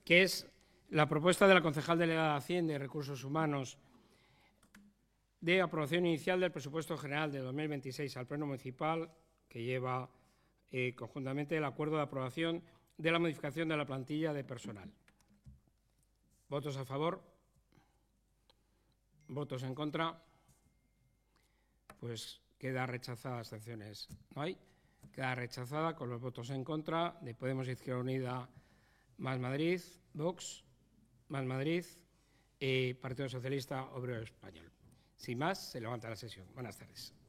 que es la propuesta de la concejal delegada de Hacienda y Recursos Humanos de aprobación inicial del presupuesto general de 2026 al Pleno Municipal, que lleva conjuntamente el acuerdo de aprobación de la modificación de la plantilla de personal. ¿Votos a favor? ¿Votos en contra? Pues queda rechazada. Abstenciones no hay. Queda rechazada con los votos en contra de Podemos, Izquierda Unida, Más Madrid, Vox, Más Madrid y Partido Socialista Obrero Español. Sin más, se levanta la sesión. Buenas tardes.